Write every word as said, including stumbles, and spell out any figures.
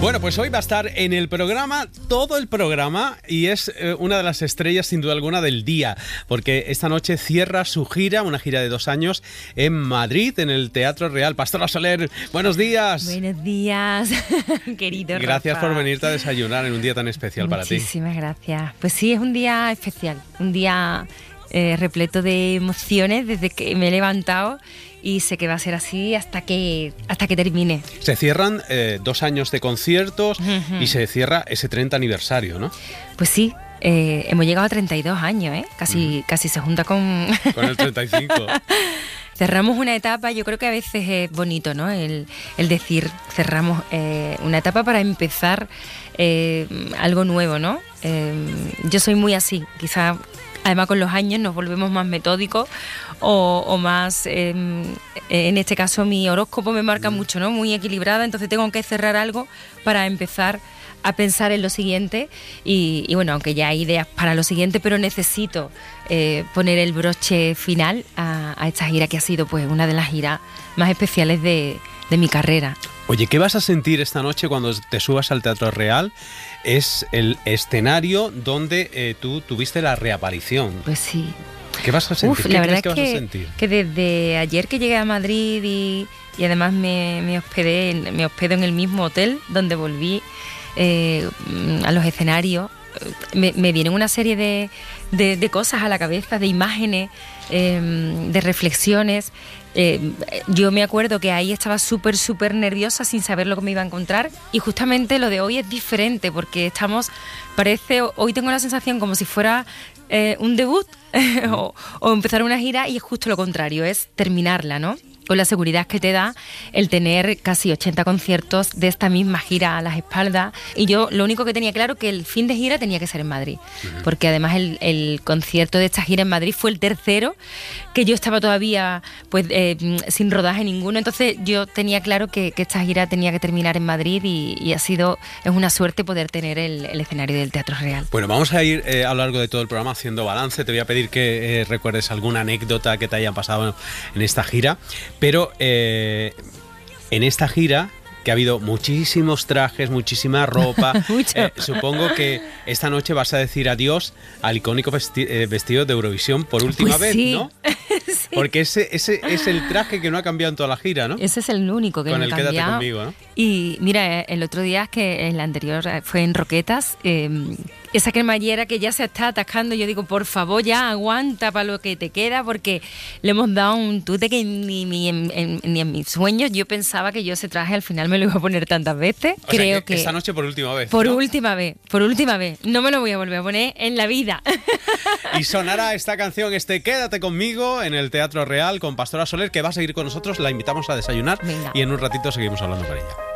Bueno, pues hoy va a estar en el programa, todo el programa, y es eh, una de las estrellas sin duda alguna del día, porque esta noche cierra su gira, una gira de dos años en Madrid, en el Teatro Real. Pastora Soler, buenos días. Buenos días, querido Gracias Rafa. por venirte a desayunar en un día tan especial para ti. Muchísimas gracias. Pues sí, es un día especial, un día eh, repleto de emociones desde que me he levantado. Y sé que va a ser así hasta que hasta que termine. Se cierran eh, dos años de conciertos Uh-huh. y se cierra ese treinta aniversario, ¿no? Pues sí, eh, hemos llegado a treinta y dos años, ¿eh? Casi, Uh-huh. casi se junta con... Con el treinta y cinco. Cerramos una etapa, yo creo que a veces es bonito, ¿no? El, el decir, cerramos eh, una etapa para empezar eh, algo nuevo, ¿no? Eh, yo soy muy así, quizá... Además, con los años nos volvemos más metódicos o, o más, eh, en este caso, mi horóscopo me marca mucho, ¿no? Muy equilibrada, entonces tengo que cerrar algo para empezar a pensar en lo siguiente y, y bueno, aunque ya hay ideas para lo siguiente, pero necesito eh, poner el broche final a, a esta gira que ha sido pues una de las giras más especiales de, de mi carrera. Oye, ¿qué vas a sentir esta noche cuando te subas al Teatro Real? Es el escenario donde eh, tú tuviste la reaparición. Pues sí. ¿Qué vas a sentir? Uf, ¿Qué la verdad crees que, es vas que, a sentir? que desde ayer que llegué a Madrid y, y además me, me hospedé en, me hospedo en el mismo hotel donde volví eh, a los escenarios, me, me vienen una serie de, de, de cosas a la cabeza, de imágenes, eh, de reflexiones. Eh, yo me acuerdo que ahí estaba súper, súper nerviosa sin saber lo que me iba a encontrar y justamente lo de hoy es diferente porque estamos, parece, hoy tengo la sensación como si fuera eh, un debut o, o empezar una gira y es justo lo contrario, es terminarla, ¿no? Con la seguridad que te da el tener casi ochenta conciertos de esta misma gira a las espaldas. Y yo lo único que tenía claro que el fin de gira tenía que ser en Madrid, uh-huh. porque además el, el concierto de esta gira en Madrid fue el tercero, que yo estaba todavía pues eh, sin rodaje ninguno, entonces yo tenía claro que, que esta gira tenía que terminar en Madrid y, y ha sido, es una suerte poder tener el, el escenario del Teatro Real. Bueno, vamos a ir eh, a lo largo de todo el programa haciendo balance. Te voy a pedir que eh, recuerdes alguna anécdota que te haya pasado en esta gira. Pero eh, en esta gira, que ha habido muchísimos trajes, muchísima ropa, eh, supongo que esta noche vas a decir adiós al icónico vesti- eh, vestido de Eurovisión por última pues vez, sí. ¿no? Sí. Porque ese, ese es el traje que no ha cambiado en toda la gira, ¿no? Ese es el único que Con no el ha Quédate cambiado. conmigo, ¿no? Y mira, el otro día, que el anterior fue en Roquetas, eh, esa cremallera que ya se está atascando, yo digo, por favor, ya aguanta para lo que te queda, porque le hemos dado un tute que ni, ni, en, en, ni en mis sueños yo pensaba que yo ese traje al final me lo iba a poner tantas veces. O Creo sea, que, que esta noche por última vez, Por ¿no? última vez, por última vez. No me lo voy a volver a poner en la vida. Y sonará esta canción, este Quédate conmigo, en el Teatro Real con Pastora Soler, que va a seguir con nosotros. La invitamos a desayunar. Venga. Y en un ratito seguimos hablando con ella.